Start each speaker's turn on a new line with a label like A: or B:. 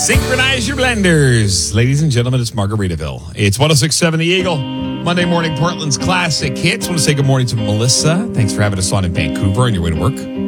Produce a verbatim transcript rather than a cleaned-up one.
A: Synchronize your blenders. Ladies and gentlemen, it's Margaritaville. It's one oh six point seven The Eagle. Monday morning, Portland's classic hits. I want to say good morning to Melissa. Thanks for having us on in Vancouver on your way to work.